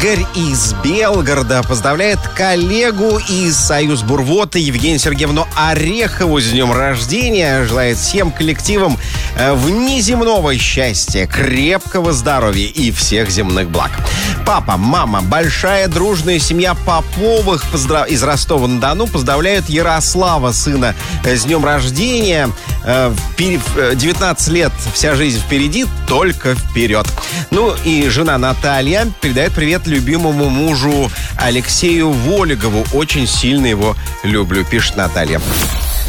Игорь из Белгорода поздравляет коллегу из Союзбурвота Евгению Сергеевну Орехову с днем рождения. Желает всем коллективам внеземного счастья, крепкого здоровья и всех земных благ. Папа, мама, большая дружная семья Поповых из Ростова-на-Дону поздравляют Ярослава, сына, с днем рождения. 19 лет, вся жизнь впереди, только вперед. Ну и жена Наталья передает привет любимому мужу Алексею Волегову. Очень сильно его люблю, пишет Наталья.